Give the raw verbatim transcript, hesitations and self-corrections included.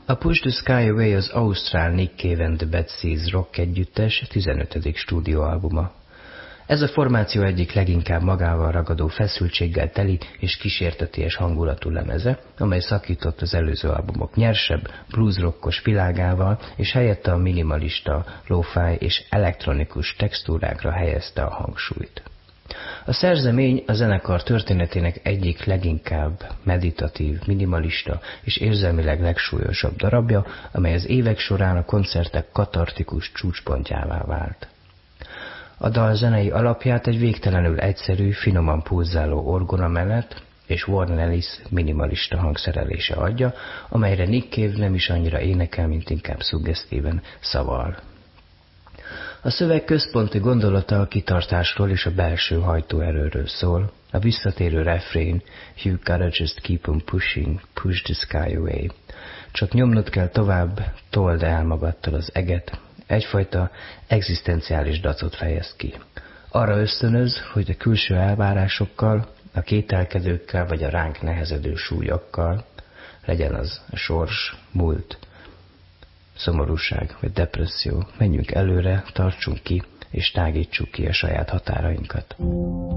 A Push the Sky Away az ausztrál Nick Cave and the Bad Seeds rock együttes tizenötödik stúdióalbuma. Ez a formáció egyik leginkább magával ragadó feszültséggel teli és kísérteties hangulatú lemeze, amely szakított az előző albumok nyersebb, bluesrockos világával, és helyette a minimalista, lo-fi és elektronikus textúrákra helyezte a hangsúlyt. A szerzemény a zenekar történetének egyik leginkább meditatív, minimalista és érzelmileg legsúlyosabb darabja, amely az évek során a koncertek katartikus csúcspontjává vált. A dal zenei alapját egy végtelenül egyszerű, finoman pulzáló orgona mellett és Warren Ellis minimalista hangszerelése adja, amelyre Nick Cave nem is annyira énekel, mint inkább szuggesztíven szaval. A szöveg központi gondolata a kitartásról és a belső hajtóerőről szól. A visszatérő refrén "You gotta just keep on pushing, push the sky away". Csak nyomnod kell tovább, told el magadtól az eget. Egyfajta egzisztenciális dacot fejez ki. Arra ösztönöz, hogy a külső elvárásokkal, a kételkedőkkel vagy a ránk nehezedő súlyokkal, legyen az a sors, múlt, szomorúság vagy depresszió, menjünk előre, tartsunk ki és tágítsuk ki a saját határainkat.